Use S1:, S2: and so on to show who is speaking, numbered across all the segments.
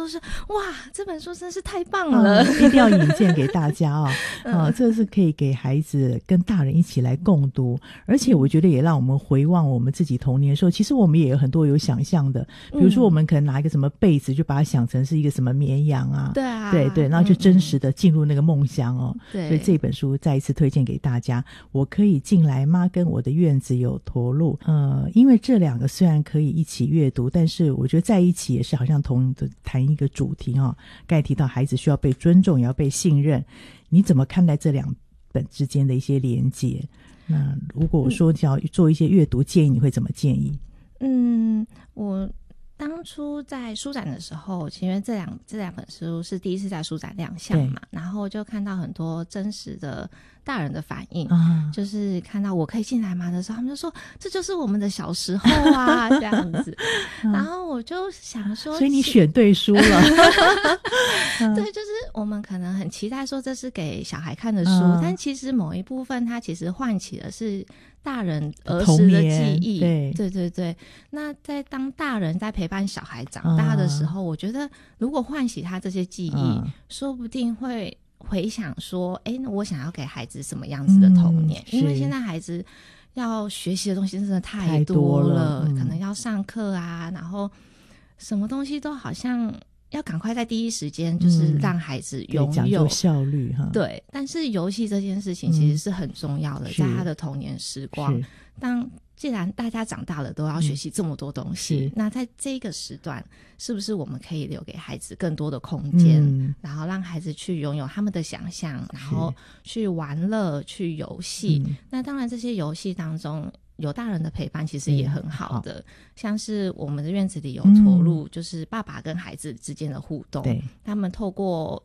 S1: 是哇，这本书真是太棒了，
S2: 一定要引荐给大家这是可以给孩子跟大人一起来共读，而且我觉得也让我们回望我们自己童年的时候，其实我们也有很多有想象的，比如说我们可能拿一个什么被子就把它想成是一个什么绵羊啊，
S1: 对啊，
S2: 对，然后就真实的进入那个梦乡
S1: 对，
S2: 所以这本书再一次推荐给大家。我可以进来吗？跟我的院子有驼鹿。因为这两个虽然可以一起阅读，但是我觉得在一起也是好像同的谈一个主题刚才提到孩子需要被尊重，也要被信任。你怎么看待这两本之间的一些连结？那如果我说要做一些阅读建议，你会怎么建议？
S1: 我当初在书展的时候，因为这两本书是第一次在书展亮相嘛，然后就看到很多真实的大人的反应，就是看到我可以进来吗的时候，他们就说这就是我们的小时候啊这样子然后我就想说，
S2: 所以你选对书了
S1: 对，就是我们可能很期待说这是给小孩看的书，但其实某一部分它其实唤起的是大人儿时的记忆，对。那在当大人在陪伴小孩长大的时候，我觉得如果唤起他这些记忆，说不定会回想说那我想要给孩子什么样子的童年，因为现在孩子要学习的东西真的太多了，可能要上课啊，然后什么东西都好像要赶快在第一时间就是让孩子拥有，
S2: 讲究效率
S1: 对，但是游戏这件事情其实是很重要的，在他的童年时光，既然大家长大了都要学习这么多东西，那在这个时段是不是我们可以留给孩子更多的空间，然后让孩子去拥有他们的想象，然后去玩乐去游戏，那当然这些游戏当中有大人的陪伴其实也很好的，像是我们的院子里有驼鹿，就是爸爸跟孩子之间的互动，他们透过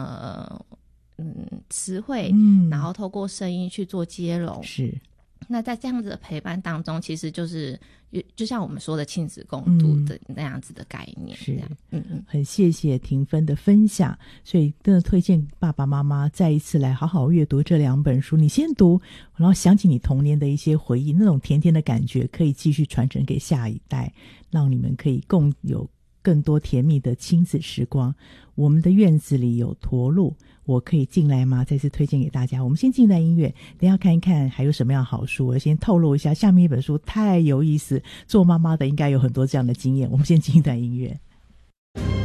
S1: 词汇，然后透过声音去做接龙，那在这样子的陪伴当中，其实就是就像我们说的亲子共读的那样子的概念，
S2: 很谢谢庭芬的分享，所以真的推荐爸爸妈妈再一次来好好阅读这两本书，你先读，然后想起你童年的一些回忆，那种甜甜的感觉可以继续传承给下一代，让你们可以共有更多甜蜜的亲子时光。我们的院子里有驼鹿，我可以进来吗？再次推荐给大家。我们先进一段音乐，等一下看一看还有什么样的好书。我先透露一下，下面一本书太有意思，做妈妈的应该有很多这样的经验。我们先进一段音乐。